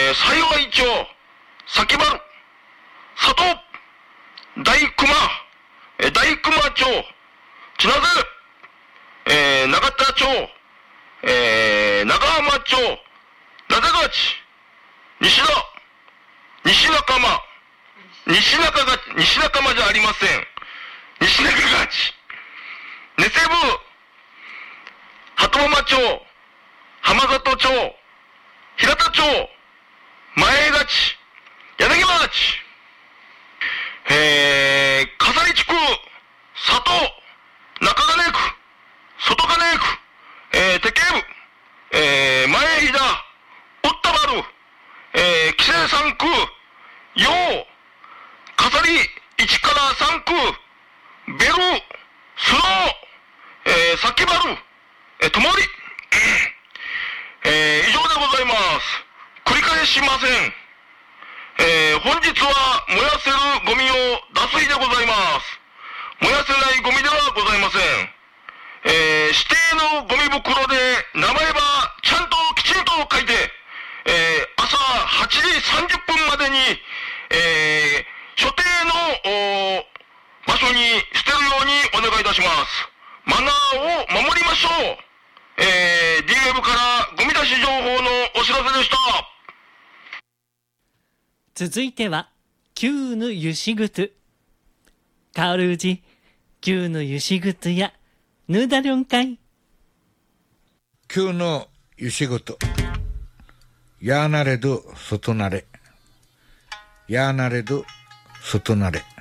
幸町、崎原、佐藤、大熊町、千名瀬、長田町、長浜町、名瀬川町、西中間じゃありません。西中川町、根瀬部、鳩山町、浜里町、平田町、前勝ち、柳川町、笠利地区、佐藤、中金区、外金区、手慶部、前飛騨、ウッタバル、紀勢3区、陽、笠利1から3区、ベル、スノー、崎原、ともり、以上でございます。繰り返しません。本日は燃やせるゴミを出す日でございます。燃やせないゴミではございません。指定のゴミ袋で名前はきちんと書いて、朝8時30分までに、所定の場所に捨てるようにお願いいたします。マナーを守りましょう。DWeb からゴミ出し情報のお知らせでした。 続いては旧のゆしぐとカオルウジ旧のゆしぐとやぬだりょんかい旧のゆしぐとやなれど外なれやなれど外なれ。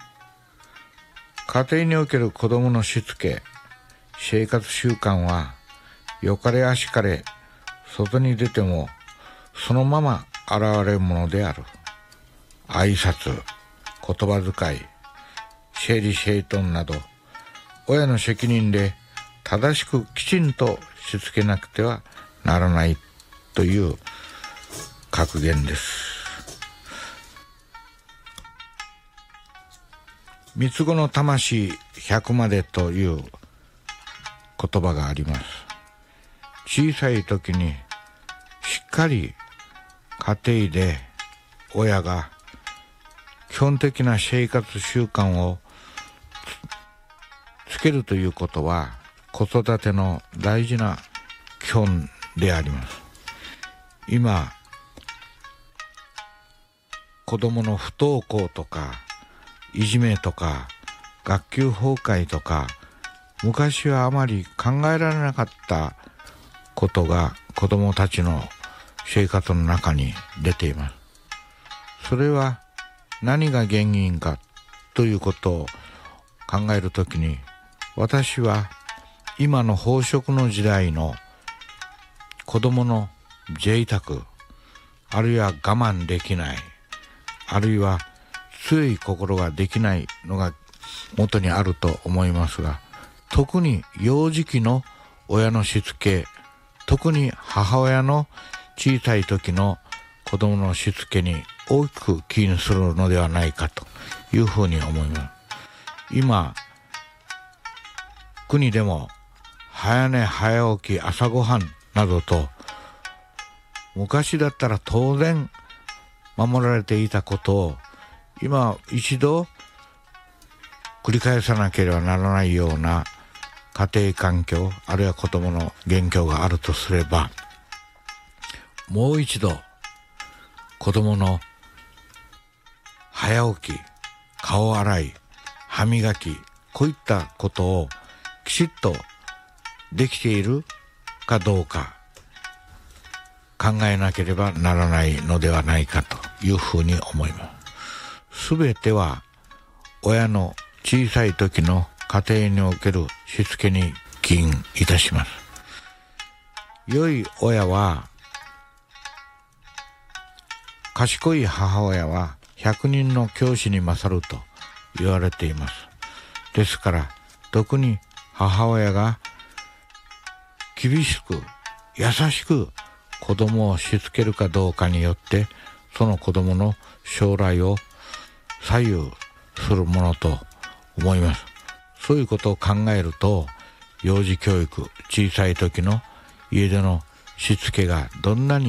家庭における子供のしつけ生活習慣はよかれあしかれ外に出てもそのまま現れるものである。挨拶、言葉遣い、整理整頓など親の責任で正しくきちんとしつけなくてはならないという格言です。三つ子の魂100までという言葉があります。小さい時にしっかり家庭で親が基本的な生活習慣をつけるということは子育ての大事な基本であります。今子供の不登校とかいじめとか学級崩壊とか昔はあまり考えられなかったことが子供たちの生活の中に出ています。それは何が原因かということを考えるときに私は今の飽食の時代の子供の贅沢あるいは我慢できないあるいは強い心ができないのが元にあると思いますが特に幼児期の親のしつけ特に母親の小さい時の子供のしつけに大きく起因するのではないかというふうに思います。今国でも早寝早起き朝ごはんなどと昔だったら当然守られていたことを今一度繰り返さなければならないような家庭環境あるいは子供の現況があるとすればもう一度子供の早起き顔洗い歯磨きこういったことをきちっとできているかどうか考えなければならないのではないかというふうに思います。すべては親の小さい時の家庭におけるしつけに起因いたします。良い親は賢い母親は100人の教師に勝ると言われています。ですから特に母親が厳しく優しく子供をしつけるかどうかによってその子供の将来を左右するものと思います。そういうことを考えると幼児教育小さい時の家でのしつけがどんなに